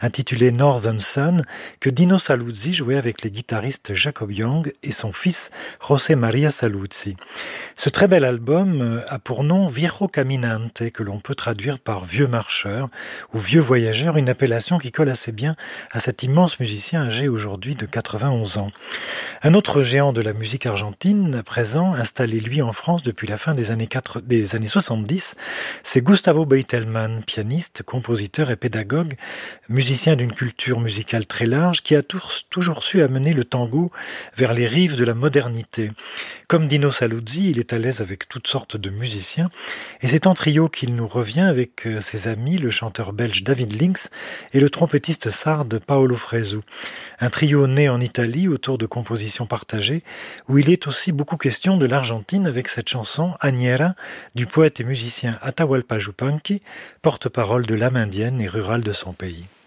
intitulé Northern Sun, que Dino Saluzzi jouait avec les guitaristes Jacob Young et son fils José María Saluzzi. Ce très bel album a pour nom Viejo Caminante, que l'on peut traduire par vieux marcheur ou vieux voyageur, une appellation qui colle assez bien à cet immense musicien âgé aujourd'hui de 91 ans. Un autre géant de la musique argentine, à présent installé lui en France depuis la fin des années 70, c'est Gustavo Beitelman, pianiste, compositeur et pédagogue, musicien d'une culture musicale très large, qui a toujours su amener le tango vers les rives de la modernité. Comme Dino Saluzzi, il est à l'aise avec toutes sortes de musiciens, et c'est en trio qu'il nous revient avec ses amis, le chanteur belge David Links et le trompettiste sarde Paolo Fresu. Un trio né en Italie autour de compositions partagées, où il est aussi beaucoup question de l'Argentine avec cette chanson Añera du poète et musicien Atahualpa Yupanqui, porte-parole de l'âme indienne et rurale de son pays.